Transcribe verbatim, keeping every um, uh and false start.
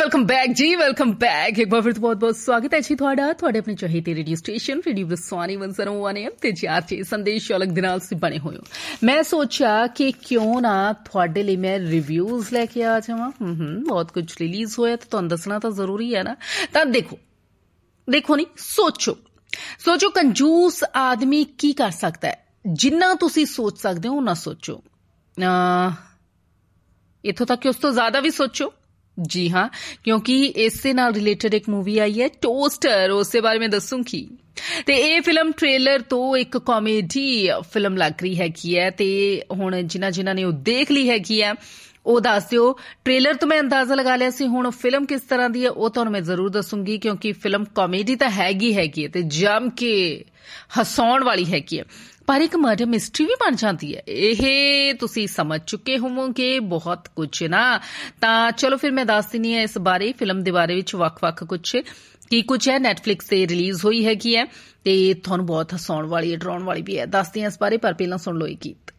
Welcome back जी, welcome back. एक बार फिर बहुत बहुत स्वागत है जी ਤੁਹਾਡਾ ਤੁਹਾਡੇ ਆਪਣੇ ਚਾਹੀਦੇ radio station radio ਵਿਸਵਾਨੀ one oh one A M ਤੇ ਚਾਰ ਚੇ ਸੰਦੇਸ਼ ਅਲੱਗ ਦੇ ਨਾਲ ਸੀ ਬਣੇ ਹੋਏ ਹੋ। ਮੈਂ ਸੋਚਿਆ ਕਿ ਕਿਉਂ ਨਾ ਤੁਹਾਡੇ ਲਈ ਮੈਂ ਰਿਵਿਊਜ਼ ਲੈ ਕੇ ਆ ਜਾਵਾਂ। ਹੂੰ ਹੂੰ ਬਹੁਤ ਕੁਝ ਰਿਲੀਜ਼ ਹੋਇਆ ਤੇ ਤੁਹਾਨੂੰ ਦੱਸਣਾ ਤਾਂ ਜ਼ਰੂਰੀ ਹੈ ਨਾ। ਤਾਂ ਦੇਖੋ ਦੇਖੋ ਨਹੀਂ ਸੋਚੋ ਸੋਚੋ ਕੰਜੂਸ ਆਦਮੀ ਕੀ ਕਰ ਸਕਦਾ ਹੈ। ਜਿੰਨਾ ਤੁਸੀਂ ਸੋਚ ਸਕਦੇ ਹੋ ਨਾ ਸੋਚੋ, ਇੱਥੋਂ ਤੱਕ ਕਿ ਉਸ ਤੋਂ ਜ਼ਿਆਦਾ ਵੀ ਸੋਚੋ। जी हाँ, क्योंकि इससे नाल रिलेटेड एक मूवी आई है टोस्टर, उसके बारे में दसूंगी। ते ये फिल्म ट्रेलर तो एक कॉमेडी फिल्म लग रही हैगी है ते हुण जिन्हां जिन्हां ने वो देख ली हैगी है ਉਹ ਦੱਸ ਦਿਓ। ट्रेलर तो मैं अंदाजा लगा लिया सी, हुण फिल्म किस तरह दी है वो तुहानूं मैं जरूर दसूंगी क्योंकि फिल्म कॉमेडी तो हैगी हैगी है ते जम के हसाउण वाली हैगी है, पर एक मर्डर मिस्ट्री भी बन जाती है। ਇਹ ਤੁਸੀਂ ਸਮਝ ਚੁੱਕੇ ਹੋਵੋਗੇ ਬਹੁਤ ਕੁਝ ਨਾ। ਤਾਂ ਚਲੋ ਫਿਰ ਮੈਂ ਦੱਸ ਦਿੰਦੀ ਹਾਂ ਇਸ ਬਾਰੇ, ਫਿਲਮ ਦੇ ਬਾਰੇ ਵਿੱਚ ਵੱਖ-ਵੱਖ ਕੁਝ ਕੀ ਕੁਝ ਹੈ। ਨੈਟਫਲਿਕਸ ਤੇ ਰਿਲੀਜ਼ ਹੋਈ ਹੈਗੀ ਹੈ ਤੇ ਤੁਹਾਨੂੰ ਬਹੁਤ ਹਸਾਉਣ ਵਾਲੀ ਹੈ, ਡਰਾਉਣ ਵਾਲੀ ਵੀ ਹੈ। ਦੱਸਦੀ ਹਾਂ ਇਸ ਬਾਰੇ, ਪਰ ਪਹਿਲਾਂ ਸੁਣ ਲਓ ਇਹ ਗੀਤ।